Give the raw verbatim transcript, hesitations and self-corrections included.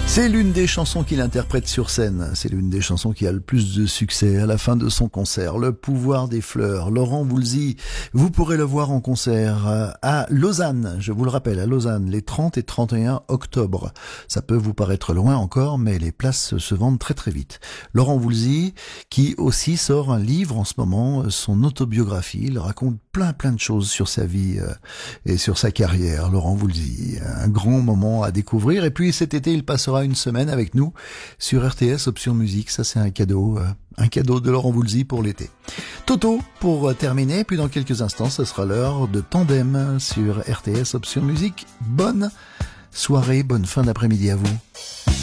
C'est l'une des chansons qu'il interprète sur scène. C'est l'une des chansons qui a le plus de succès à la fin de son concert. Le pouvoir des fleurs. Laurent Voulzy, vous pourrez le voir en concert à Lausanne. Je vous le rappelle, à Lausanne, les trente et trente et un octobre. Ça peut vous paraître loin encore, mais les places se vendent très très vite. Laurent Voulzy, qui aussi sort un livre en ce moment, son autobiographie. Il raconte plein plein de choses sur sa vie et sur sa carrière. Laurent Voulzy, un grand moment à découvrir. Et puis cet été, il passera une semaine avec nous sur R T S Option Musique. Ça, c'est un cadeau, euh, un cadeau de Laurent Voulzy pour l'été. Toto, pour terminer, puis dans quelques instants, ce sera l'heure de Tandem sur R T S Option Musique. Bonne soirée, bonne fin d'après-midi à vous.